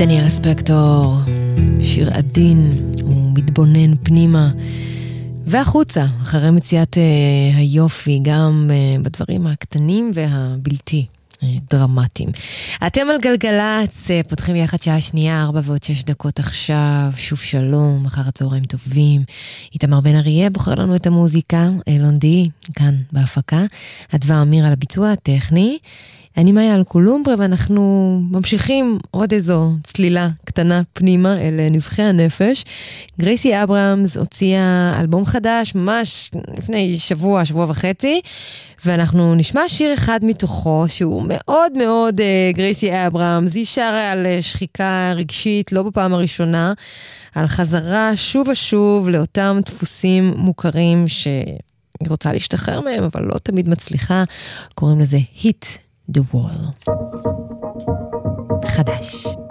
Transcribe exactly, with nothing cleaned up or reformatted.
דניאל ספקטור, שיר עדין, הוא מתבונן פנימה והחוצה, אחרי מציאת uh, היופי, גם uh, בדברים הקטנים והבלתי uh, דרמטיים. אתם על גלגלץ, uh, פותחים יחד שעה שנייה, ארבע ועוד שש דקות עכשיו, שוב שלום, אחר הצהריים טובים. איתמר בן אריה בוחר לנו את המוזיקה, אילון די, כאן בהפקה, אדווה אמיר על הביצוע הטכני, אני מאיה על קולומברה, ואנחנו ממשיכים עוד איזו צלילה קטנה פנימה אל נבחי הנפש. גרייסי אברהמס הוציאה אלבום חדש ממש לפני שבוע, שבוע וחצי, ואנחנו נשמע שיר אחד מתוכו, שהוא מאוד מאוד uh, גרייסי אברהמס. היא שרה על uh, שחיקה רגשית, לא בפעם הראשונה, על חזרה שוב ושוב לאותם דפוסים מוכרים שהיא רוצה להשתחרר מהם, אבל לא תמיד מצליחה. קוראים לזה Hit the Wall. חדש.